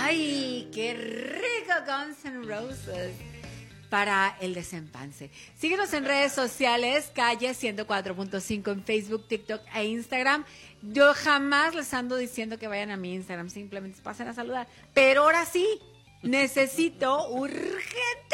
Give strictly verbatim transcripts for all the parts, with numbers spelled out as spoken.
¡Ay, qué rico Guns N' Roses! Para el desempance. Síguenos en redes sociales, Calle ciento cuatro punto cinco en Facebook, TikTok e Instagram. Yo jamás les ando diciendo que vayan a mi Instagram, simplemente pasen a saludar. Pero ahora sí, necesito urgentemente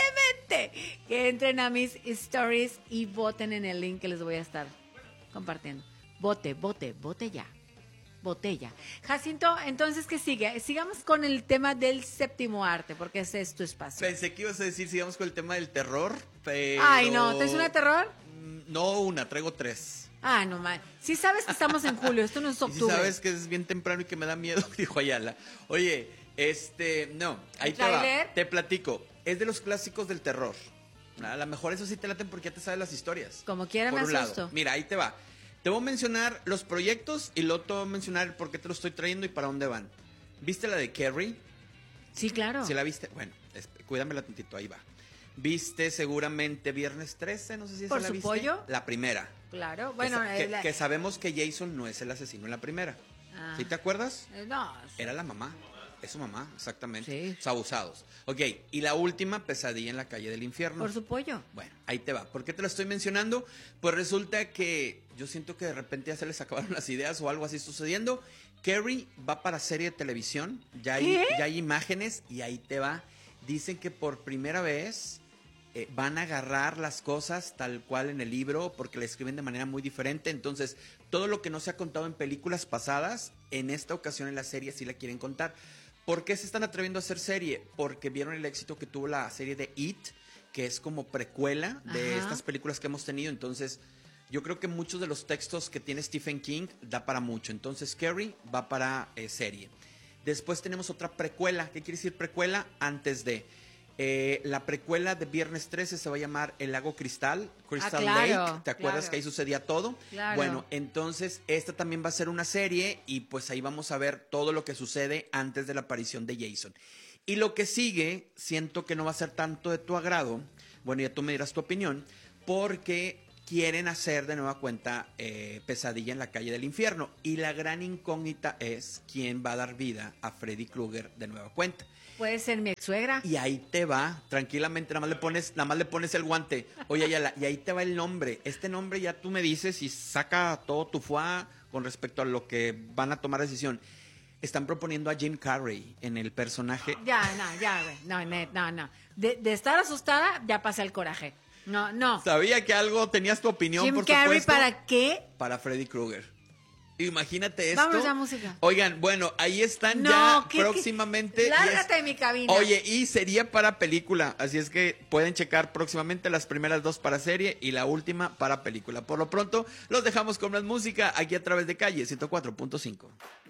que entren a mis stories y voten en el link que les voy a estar compartiendo. Vote, vote, vote ya. Botella. Jacinto, entonces, ¿qué sigue? Sigamos con el tema del séptimo arte, porque ese es tu espacio. Pensé que ibas a decir, sigamos con el tema del terror, pero... Ay, no, ¿te es una terror? No, una, traigo tres. Ah, no, man. Sí sabes que estamos en julio, esto no es octubre. Sí sabes que es bien temprano y que me da miedo, dijo Ayala. Oye, este, no, ahí te va, te platico. Es de los clásicos del terror. A lo mejor eso sí te laten porque ya te sabes las historias. Como quiera me asusto. Mira, ahí te va. Te voy a mencionar los proyectos y luego te voy a mencionar por qué te los estoy trayendo y para dónde van. ¿Viste la de Carrie? Sí, claro. ¿Sí la viste? Bueno, es, cuídamela tantito, ahí va. ¿Viste seguramente Viernes trece? No sé si esa ¿Por la su viste. pollo? La primera. Claro, bueno. Que, que, la... que sabemos que Jason no es el asesino en la primera. Ah. ¿Sí te acuerdas? Eh, no. Era la mamá. Es su mamá, exactamente. Sí. Los abusados. Ok, y la última, Pesadilla en la calle del infierno. Por su pollo. Bueno, ahí te va. ¿Por qué te lo estoy mencionando? Pues resulta que yo siento que de repente ya se les acabaron las ideas o algo así sucediendo. Carrie va para serie de televisión. Ya hay, ya hay imágenes y ahí te va. Dicen que por primera vez eh, van a agarrar las cosas tal cual en el libro porque la escriben de manera muy diferente. Entonces, todo lo que no se ha contado en películas pasadas, en esta ocasión en la serie sí la quieren contar. ¿Por qué se están atreviendo a hacer serie? Porque vieron el éxito que tuvo la serie de It, que es como precuela de Ajá. estas películas que hemos tenido. Entonces, yo creo que muchos de los textos que tiene Stephen King da para mucho. Entonces, Carrie va para eh, serie. Después tenemos otra precuela. ¿Qué quiere decir precuela? Antes de... Eh, la precuela de Viernes trece se va a llamar El Lago Cristal, Crystal ah, claro, Lake. ¿Te acuerdas claro. que ahí sucedía todo? Claro. Bueno, entonces esta también va a ser una serie y pues ahí vamos a ver todo lo que sucede antes de la aparición de Jason. Y lo que sigue, siento que no va a ser tanto de tu agrado, bueno, ya tú me dirás tu opinión, porque quieren hacer de nueva cuenta eh, Pesadilla en la calle del infierno. Y la gran incógnita es quién va a dar vida a Freddy Krueger de nueva cuenta. Puede ser mi ex suegra. Y ahí te va, tranquilamente, nada más le pones, nada más le pones el guante. Oye, Ayala, y ahí te va el nombre. Este nombre ya tú me dices y saca todo tu fuá con respecto a lo que van a tomar decisión. Están proponiendo a Jim Carrey en el personaje. Ya, no, ya, güey. No, no, no, no. De, de estar asustada, ya pasa el coraje. No, no. Sabía que algo tenías tu opinión, Jim por Carrey, supuesto. ¿para qué? Para Freddy Krueger. Imagínate esto. Vamos a música. Oigan, bueno, ahí están no, ya ¿qué, próximamente. Qué? Lárgate de mi cabina. Oye, y sería para película, así es que pueden checar próximamente las primeras dos para serie y la última para película. Por lo pronto, los dejamos con más música aquí a través de Calle ciento cuatro punto cinco.